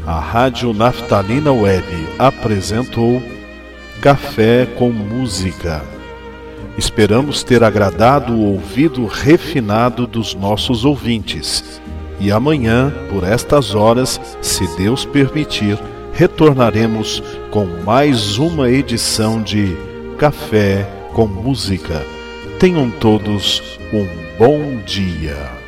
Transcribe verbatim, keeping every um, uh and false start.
a Rádio Naftalina Web apresentou Café com Música. Esperamos ter agradado o ouvido refinado dos nossos ouvintes. E amanhã, por estas horas, se Deus permitir, retornaremos com mais uma edição de Café com Música. Tenham todos um bom dia.